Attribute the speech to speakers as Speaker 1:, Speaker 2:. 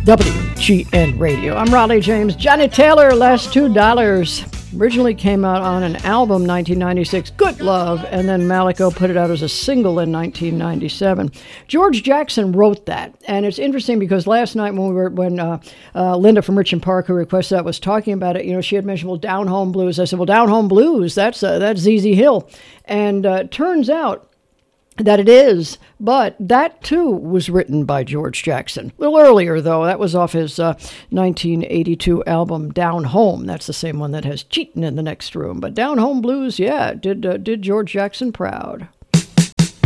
Speaker 1: WGN Radio. I'm Raleigh James. Johnny Taylor, Last $2. Originally came out on an album, 1996, Good Love, and then Malaco put it out as a single in 1997. George Jackson wrote that, and it's interesting because last night when Linda from Richmond Park, who requested that, was talking about it, you know, she had mentioned, well, Down Home Blues. I said, well, Down Home Blues, that's ZZ Hill. And turns out that it is, but that too was written by George Jackson. A little earlier, though. That was off his 1982 album Down Home. That's the same one that has Cheatin' in the Next Room. But Down Home Blues, yeah, did George Jackson proud.